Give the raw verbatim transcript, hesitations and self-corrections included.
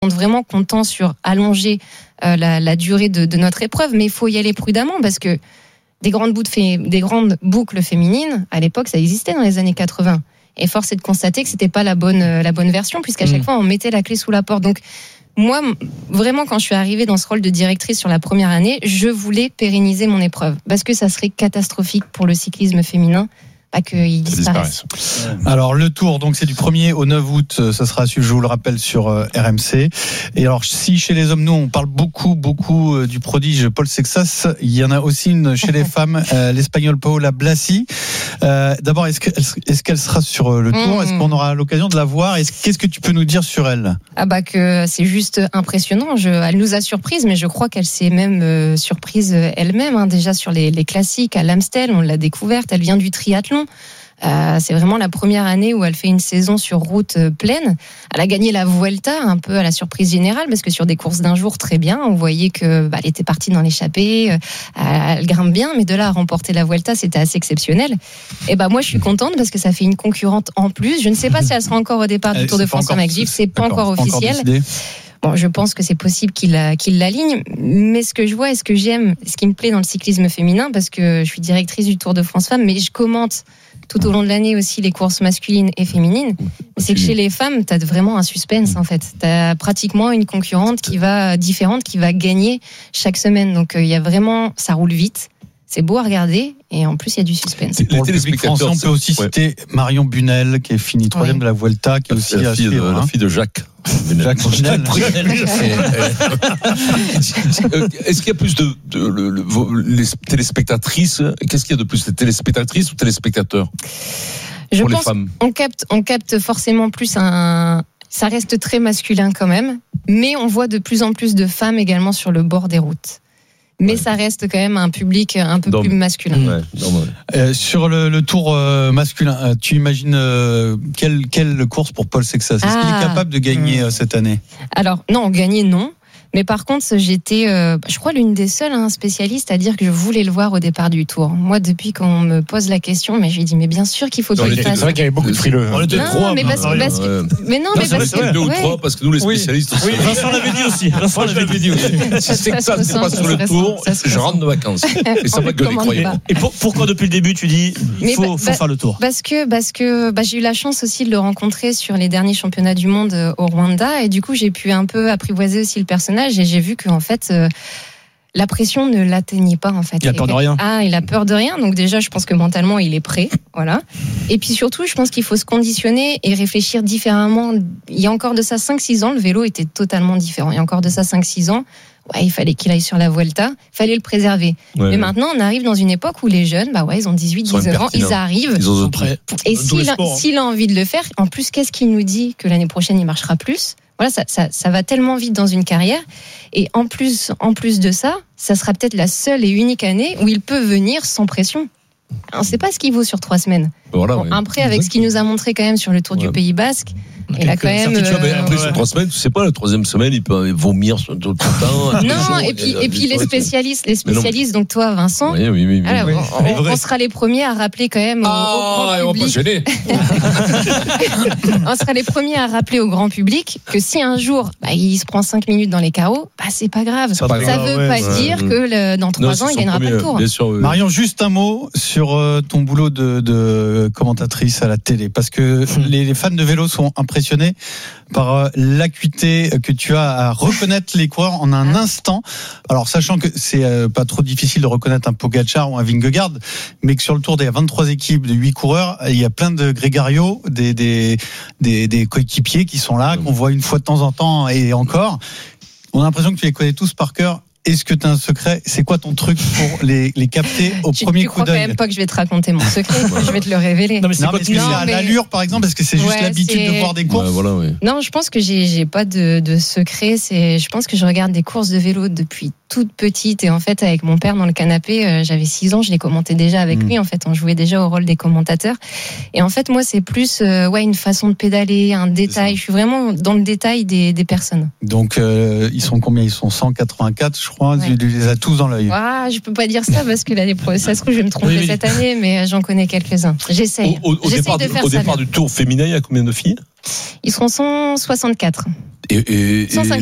vraiment content sur allonger euh, la, la durée de, de notre épreuve, mais il faut y aller prudemment parce que des grandes, fé- des grandes boucles féminines, à l'époque, ça existait dans les années quatre-vingts. Et force est de constater que c'était pas la bonne, la bonne version, puisqu'à chaque mmh. fois, on mettait la clé sous la porte. Donc, moi, vraiment, quand je suis arrivée dans ce rôle de directrice sur la première année, je voulais pérenniser mon épreuve parce que ça serait catastrophique pour le cyclisme féminin. Pas qu'ils disparaissent. Alors le Tour, donc c'est du premier au neuf août, ça sera suivi, je vous le rappelle, sur euh, R M C. Et alors si chez les hommes, nous on parle beaucoup, beaucoup euh, du prodige Paul Sexas, il y en a aussi une chez les femmes, euh, l'Espagnole Paola Blasi. Euh, d'abord, est-ce, que, est-ce qu'elle sera sur le Tour ? mmh. Est-ce qu'on aura l'occasion de la voir ? Est-ce, Qu'est-ce que tu peux nous dire sur elle ? Ah bah que c'est juste impressionnant. Je, elle nous a surprise, mais je crois qu'elle s'est même euh, surprise elle-même. Hein, déjà sur les, les classiques à l'Amstel, on l'a découverte. Elle vient du triathlon. Euh, c'est vraiment la première année où elle fait une saison sur route euh, pleine. Elle a gagné la Vuelta un peu à la surprise générale parce que sur des courses d'un jour très bien, on voyait que bah, elle était partie dans l'échappée, euh, elle grimpe bien, mais de là à remporter la Vuelta, c'était assez exceptionnel. Et bah moi je suis contente parce que ça fait une concurrente en plus. Je ne sais pas si elle sera encore au départ du Tour de France en Magif, c'est pas encore officiel. Bon, je pense que c'est possible qu'il, qu'il l'aligne, mais ce que je vois et ce que j'aime, ce qui me plaît dans le cyclisme féminin, parce que je suis directrice du Tour de France Femmes, mais je commente tout au long de l'année aussi les courses masculines et féminines, c'est que chez les femmes, tu as vraiment un suspense en fait. Tu as pratiquement une concurrente qui va différente, qui va gagner chaque semaine. Donc il euh, y a vraiment, ça roule vite. C'est beau à regarder et en plus il y a du suspense. Les Pour le public français, on peut aussi ouais. citer Marion Bunel qui est finie troisième ouais. de la Vuelta, qui est aussi la fille, de, hein. la fille de Jacques. Jacques Bunel. Est-ce qu'il y a plus de, de, de, de les téléspectatrices ? Qu'est-ce qu'il y a de plus, les téléspectatrices ou téléspectateurs Je pour pense les femmes ? On capte, on capte forcément plus un. Ça reste très masculin quand même, mais on voit de plus en plus de femmes également sur le bord des routes. Mais ouais. ça reste quand même un public un peu D'homme. plus masculin. Ouais, ouais. Euh, sur le, le tour euh, masculin, euh, tu imagines euh, quelle, quelle course pour Paul Sexas ? Est-ce ah. qu'il est capable de gagner mmh. euh, cette année ? Alors, non, gagner, non. Mais par contre, j'étais, euh, je crois, l'une des seules hein, spécialistes à dire que je voulais le voir au départ du Tour. Moi, depuis qu'on me pose la question, mais j'ai dit, mais bien sûr qu'il faut qu'il le fasse. C'est vrai qu'il y avait beaucoup de frileux. On était trois. Mais parce, parce que, mais non, non mais parce que deux ou trois, parce que nous, les spécialistes. Oui, oui Vincent l'avait dit aussi. Vincent l'avait dit aussi. Si c'est que ça, c'est pas sur le Tour, je rentre de vacances. Et ça va gueuler, croyez. Et pourquoi depuis le début tu dis, il faut faire le Tour ? Parce que, parce que, j'ai eu la chance aussi de le rencontrer sur les derniers championnats du monde au Rwanda, et du coup, j'ai pu un peu apprivoiser aussi le personnage, et j'ai vu que en fait, euh, la pression ne l'atteignait pas en fait. Il a peur de rien. Ah, il a peur de rien. Donc déjà, je pense que mentalement, il est prêt. Voilà. Et puis surtout, je pense qu'il faut se conditionner et réfléchir différemment. Il y a encore de ça cinq six ans, le vélo était totalement différent. Il y a encore de ça cinq six ans, ouais, il fallait qu'il aille sur la Vuelta, il fallait le préserver. Ouais, Mais ouais. maintenant, on arrive dans une époque où les jeunes, bah ouais, ils ont dix-huit dix-neuf ans, ils arrivent. Ils ont prêt. Et s'il a, s'il a envie de le faire, en plus, qu'est-ce qu'il nous dit que l'année prochaine, il marchera plus ? Voilà, ça, ça, ça va tellement vite dans une carrière. Et en plus, en plus de ça, ça sera peut-être la seule et unique année où il peut venir sans pression. On ne sait pas ce qu'il vaut sur trois semaines. Voilà, bon, ouais. Après, avec ce qu'il nous a montré quand même sur le Tour ouais. du Pays Basque, il a quand même. Euh, mais après, sur trois semaines, tu sais pas, la troisième semaine, il peut vomir sur tout le temps. Non, jours, et puis, et puis les spécialistes, les spécialistes, donc toi, Vincent. Oui, oui, oui. Alors, oui. On, on, on sera les premiers à rappeler quand même. Ah, au, au on va pas gêner. On sera les premiers à rappeler au grand public que si un jour, bah, il se prend cinq minutes dans les carreaux, bah, c'est pas grave. Ça, ça veut ouais, pas ouais, dire ouais. que le, dans trois ans, il gagnera premier, pas le Tour. Bien sûr, oui. Marion, juste un mot sur euh, ton boulot de, de commentatrice à la télé, parce que les, les fans de vélo sont impressionnés par euh, l'acuité que tu as à reconnaître les coureurs en un instant. Alors, sachant que c'est euh, pas trop difficile de reconnaître un Pogacar ou un Vingegaard, mais que sur le Tour des vingt-trois équipes de huit coureurs, il y a plein de grégario, des, des, des, des coéquipiers qui sont là, qu'on voit une fois de temps en temps et encore. On a l'impression que tu les connais tous par cœur. Est-ce que tu as un secret ? C'est quoi ton truc pour les, les capter au tu, premier tu coup d'œil ? Tu crois quand même pas que je vais te raconter mon secret, je vais te le révéler. Non, mais c'est non, pas mais c'est à mais... l'allure, par exemple, parce que c'est juste ouais, l'habitude c'est... de voir des courses. Ouais, voilà, oui. Non, je pense que j'ai, j'ai pas de, de secret. C'est, je pense que je regarde des courses de vélo depuis toute petite. Et en fait, avec mon père dans le canapé, euh, j'avais six ans, je les commentais déjà avec mmh. lui. En fait, on jouait déjà au rôle des commentateurs. Et en fait, moi, c'est plus euh, ouais, une façon de pédaler, un détail. Je suis vraiment dans le détail des, des personnes. Donc, euh, ils sont combien ? Ils sont cent quatre-vingt-quatre, je crois. Ouais. Tu les as tous dans l'œil. Ah, je peux pas dire ça parce que l'année prochaine, ça se trouve, je vais me tromper oui, cette année, mais j'en connais quelques-uns. J'essaye. Au, au J'essaye départ, de faire au ça départ du tour féminin, il y a combien de filles? Ils seront cent soixante-quatre. Et, et, et...